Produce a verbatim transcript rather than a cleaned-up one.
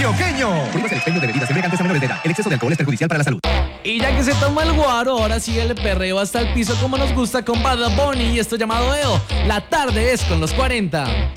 antioqueño. Prohíbas el expendio de bebidas embriagantes a menores de edad. El exceso de alcohol es perjudicial para la salud. Y ya que se toma el guaro, ahora sigue el perreo hasta el piso como nos gusta con Bad Bunny y esto llamado E O. La tarde es con los cuarenta.